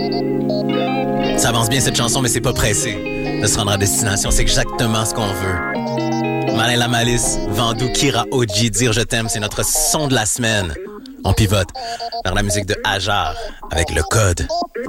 Ça avance bien cette chanson, mais c'est pas pressé de se rendre à destination. C'est exactement ce qu'on veut. Malin la Malice, Vandou, Kira, OG, Dire je t'aime, c'est notre son de la semaine. On pivote vers la musique de Hajar avec Le Code.